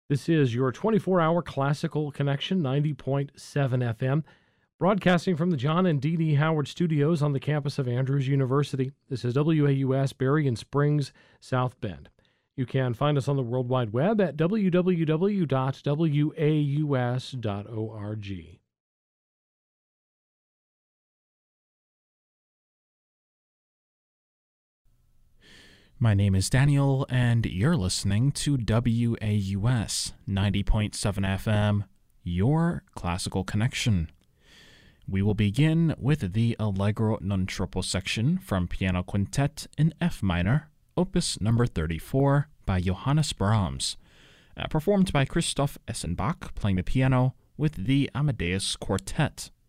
This is your 24-hour classical connection, 90.7 FM, broadcasting from the John and Dee Dee Howard Studios on the campus of Andrews University. This is WAUS Berrien Springs, South Bend. You can find us on the World Wide Web at www.waus.org. My name is Daniel, and you're listening to WAUS 90.7 FM, your classical connection. We will begin with the Allegro non troppo section from Piano Quintet in F minor, opus number 34 by Johannes Brahms, performed by Christoph Essenbach playing the piano with the Amadeus Quartet.